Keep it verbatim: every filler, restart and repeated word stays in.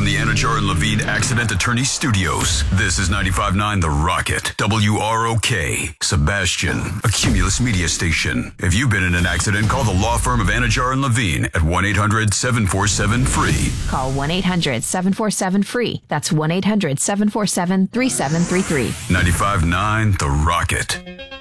from the Anajar and Levine Accident Attorney Studios, this is ninety-five point nine The Rocket, W R O K, Sebastian, a Cumulus media station. If you've been in an accident, call the law firm of Anajar and Levine at one eight hundred seven four seven free. Call one eight hundred seven four seven free. That's one eight hundred seven four seven three seven three three. ninety-five point nine The Rocket.